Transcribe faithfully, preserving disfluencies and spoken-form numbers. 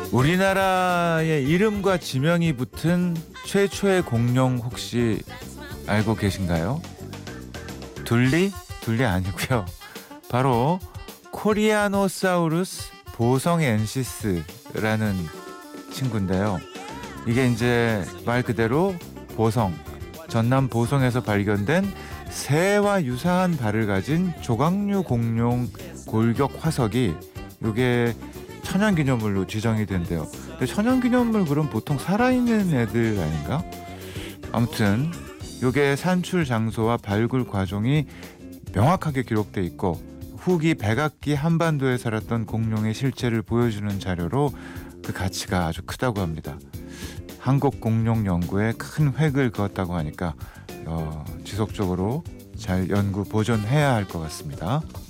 우리나라의 이름과 지명이 붙은 최초의 공룡 혹시 알고 계신가요? 둘리? 둘리 아니고요. 바로 코리아노사우루스 보성엔시스라는 친구인데요. 이게 이제 말 그대로 보성, 전남 보성에서 발견된 새와 유사한 발을 가진 조각류 공룡 골격 화석이 이게 천연기념물로 지정이 된대요. 근데 천연기념물 그럼 보통 살아있는 애들 아닌가? 아무튼 이게 산출 장소와 발굴 과정이 명확하게 기록돼 있고 후기 백악기 한반도에 살았던 공룡의 실체를 보여주는 자료로 그 가치가 아주 크다고 합니다. 한국 공룡 연구에 큰 획을 그었다고 하니까 어, 지속적으로 잘 연구 보존해야 할 것 같습니다.